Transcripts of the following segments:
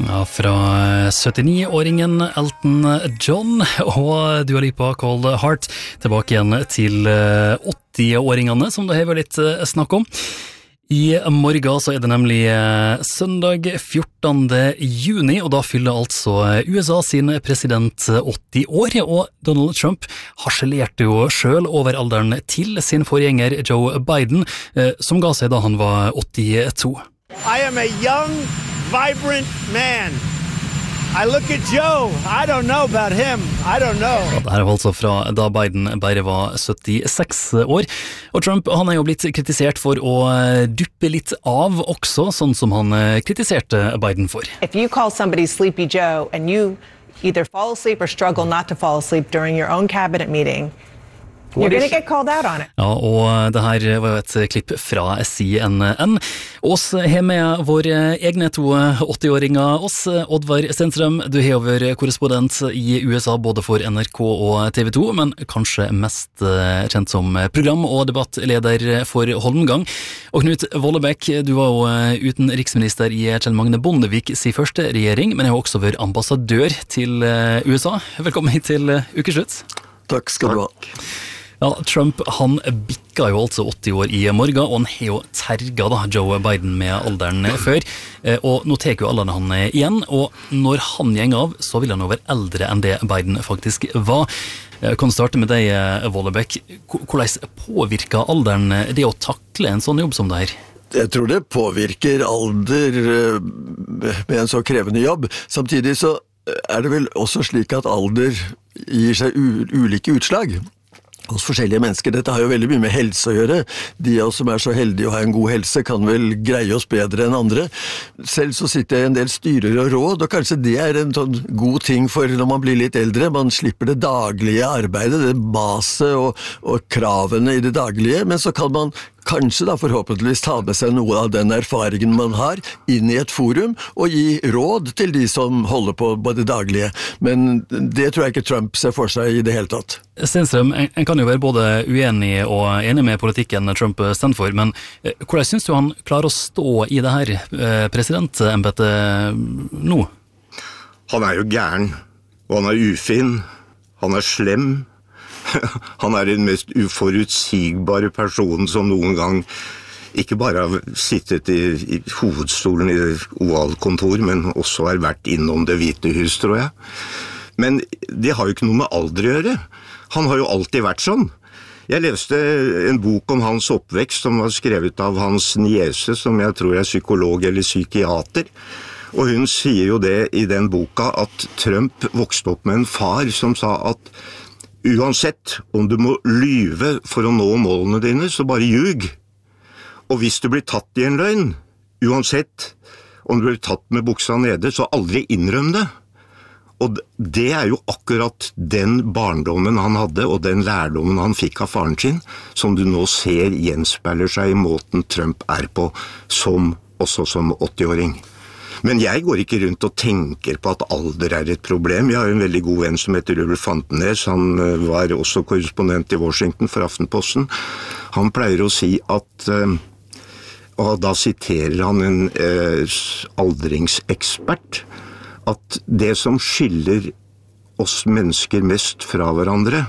Ja, fra 79-åringen Elton John og Dua Lipa Cold Heart tilbake igjen til 80-åringene som det har vært litt snakk om. I morgen så det nemlig søndag 14. juni, og da fyller altså USA sin president 80 år, og Donald Trump harselerte jo selv over alderen til sin forgjenger Joe Biden, som ga seg da han var 82. I am a young, vibrant man. I look at Joe. I don't know about him. I don't know. Ja, det her var altså fra da Biden bare var 76 år. Og Trump, han jo blitt kritisert for å duppe litt av også, sånn som han kritiserte Biden for. If you call somebody Sleepy Joe and you either fall asleep or struggle not to fall asleep during your own cabinet meeting, you're going to get called out on it. Ja, og det her var jo et klipp fra CNN. Oss har med våre egne to 80-åringer, oss, Oddvar Stenstrøm. Du har jo vært korrespondent i USA både for NRK og TV 2, men kanskje mest kjent som program- og debattleder for Holmgang. Og Knut Vollebæk, du var jo utenriksminister i Kjell Magne Bondevik sin første regjering, men har også vært ambassadør til USA. Velkommen hit til Ukeslutt. Takk skal du ha. Ja, Trump, han bikka jo altså 80 år i morgen, og han har jo terga da Joe Biden med alderen før, og nå tar jo alderen han igjen, og når han gjeng av, så vil han jo være eldre enn det Biden faktisk var. Jeg kan starte med deg, Vollebæk. Hvordan påvirker alderen det å takle en sånn jobb som det her? Jeg tror det påvirker alder med en så krevende jobb. Samtidig så det vel også slik at alder gir seg ulike utslag hos forskjellige mennesker. Dette har jo veldig mye med helse å gjøre. De av oss som så heldige å ha en god helse kan vel greie oss bedre enn andre. Selv så sitter jeg i en del styrer og råd, og kanskje det en sånn god ting for når man blir litt eldre. Man slipper det daglige arbeidet, det maset og kravene i det daglige, men så kan man kanskje da forhåpentligvis ta med seg noe av den erfaringen man har inn i et forum og gi råd til de som holder på det daglige. Men det tror jeg ikke Trump ser for seg i det hele tatt. Stenstrøm, en kan jo være både uenig og enig med politikken Trump står for, men hvordan synes du han klarer å stå i det her presidentembetet nå? Han jo gæren, og han ufin, han slem. Han den mest uforutsigbare personen som noen gang ikke bare har sittet i hovedstolen i ovalkontor, men også har vært innom Det hvite hus, tror jeg. Men det har jo ikke noe med alder å gjøre. Han har jo alltid vært sånn. Jeg leste en bok om hans oppvekst som var skrevet av hans niese, som jeg tror psykolog eller psykiater. Og hun sier jo det i den boka at Trump vokste opp med en far som sa at uansett om du må lyve for å nå målene dine, så bare ljug. Og hvis du blir tatt i en løgn, uansett om du blir tatt med buksa nede, så aldri innrøm det. Og det jo akkurat den barndommen han hadde, og den lærdommen han fikk av faren sin, som du nå ser gjenspeiler seg i måten Trump på, også som 80-åring. Men jeg går ikke rundt og tenker på at alder et problem. Jeg har en veldig god venn som heter Ulf Fantenes. Han var også korrespondent i Washington for Aftenposten. Han pleier å si at, og da siterer han en aldringsekspert, at det som skiller oss mennesker mest fra hverandre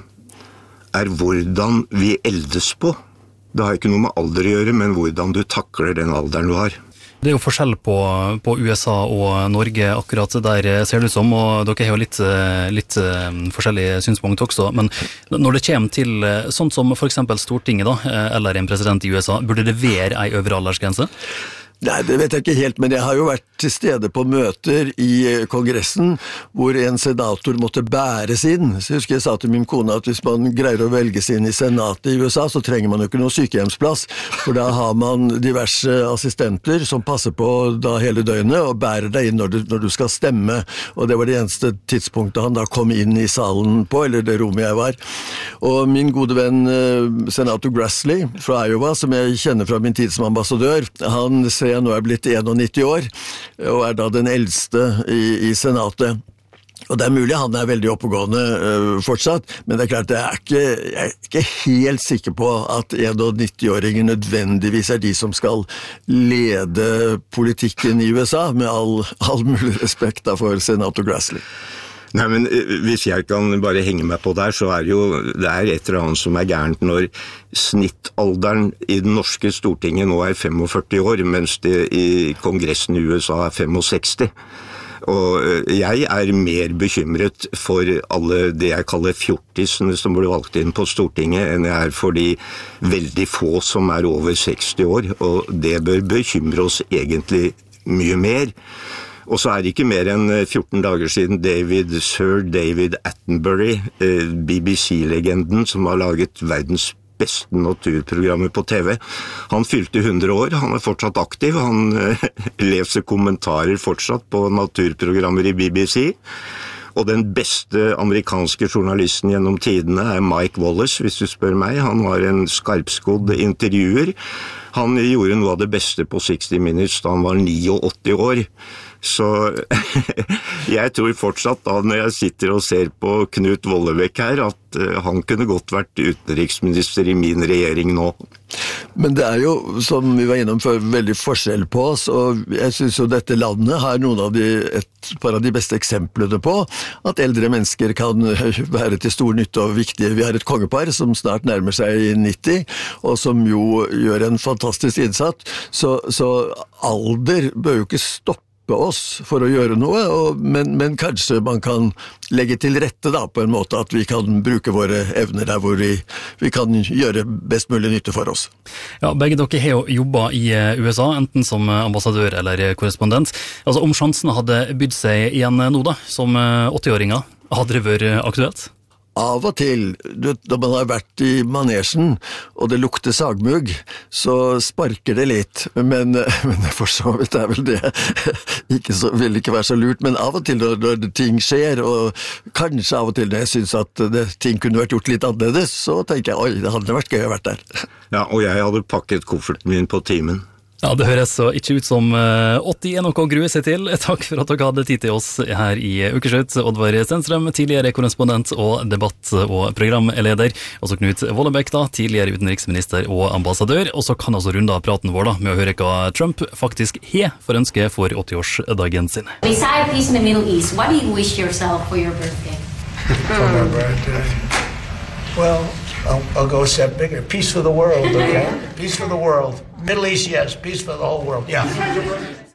hvordan vi eldes på. Det har ikke noe med alder å gjøre, men hvordan du takler den alderen du har. Det jo forskjell på USA og Norge akkurat der ser det ut som, og dere har jo litt forskjellige synspunkt også, men når det kommer til sånt som for eksempel Stortinget da, eller en president i USA, burde det være en øvre aldersgrense? Nei, det vet jeg ikke helt, men jeg har jo vært til stede på møter i Kongressen hvor en senator måtte bæres inn. Så jeg husker jeg sa til min kone at hvis man greier å velges inn i senatet i USA, så trenger man jo ikke noe sykehjemsplass, for da har man diverse assistenter som passer på da hele døgnet og bærer deg inn når du skal stemme, og det var det eneste tidspunktet han da kom inn i salen på, eller det rommet jeg var. Og min gode venn senator Grassley fra Iowa, som jeg kjenner fra min tid som ambassadør, han ser jeg nå blitt 91 år, og da den eldste i senatet. Og det mulig han veldig oppegående fortsatt, men det klart, jeg er ikke helt sikker på at 91-åringer nødvendigvis de som skal lede politikken i USA, med all mulig respekt for senator Grassley. Nei, men hvis jeg kan bare henge meg på der, så det et eller annet som gærent når snittalderen i det norske Stortinget nå 45 år, mens det i kongressen i USA 65. Og jeg mer bekymret for alle det jeg kaller fjortisene som ble valgt inn på Stortinget, enn jeg for de veldig få som over 60 år, og det bør bekymre oss egentlig mye mer. Og så det ikke mer enn 14 dager siden Sir David Attenborough, BBC-legenden som har laget verdens beste naturprogrammer på TV. Han fylte 100 år, han fortsatt aktiv, han leser kommentarer fortsatt på naturprogrammer i BBC. Og den beste amerikanske journalisten gjennom tidene Mike Wallace, hvis du spør meg. Han var en skarpskodd intervjuer. Han gjorde noe av det beste på 60 Minutes da han var 89 år. Så jeg tror fortsatt da når jeg sitter og ser på Knut Vollebæk her, at han kunne godt vært utenriksminister i min regjering nå. Men det jo, som vi var innom før, veldig forskjell på oss, og jeg synes jo dette landet har et par av de beste eksemplene på at eldre mennesker kan være til stor nytte og viktige. Vi har et kongepar som snart nærmer seg 90, og som jo gjør en fantastisk innsats, så alder bør jo ikke stoppe oss for å gjøre noe, men kanskje man kan legge til rette da, på en måte at vi kan bruke våre evner der hvor vi kan gjøre best mulig nytte for oss. Ja, begge dere har jo jobbet i USA, enten som ambassadør eller korrespondent. Altså, om sjansene hadde bydd seg igjen nå da, som 80-åringer, hadde det vært aktuelt? Av og til, når man har vært i manesjen, og det lukter sagmugg, så sparker det litt, men for så vidt vel det. Vil ikke være så lurt, men av og til når ting skjer, og kanskje av og til når jeg synes at ting kunne vært gjort litt annerledes, så tenker jeg, oi, det hadde vært gøy å vært der. Ja, og jeg hadde pakket kofferten min på timen. Ja, det høres så ikke ut som 80 noe å grue seg til. Takk for at dere hadde tid til oss her i Ukeslutt. Oddvar Stenstrøm, tidligere korrespondent og debatt- og programleder. Og så Knut Vollebæk, da, tidligere utenriksminister og ambassadør. Og så kan altså runde av praten vår da, med å høre hva Trump faktisk har for ønske for 80-årsdagen sin. Beside peace in the Middle East, what do you wish yourself for your birthday? For my birthday? Well, I'll go a step bigger. Peace for the world, okay? Peace for the world. Middle East, yes. Peace for the whole world. Yeah.